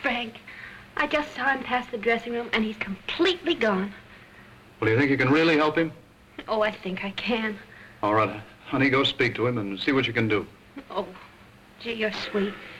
Frank. I just saw him pass the dressing room, and he's completely gone. Well, do you think you can really help him? Oh, I think I can. All right, honey, go speak to him and see what you can do. Oh, gee, you're sweet.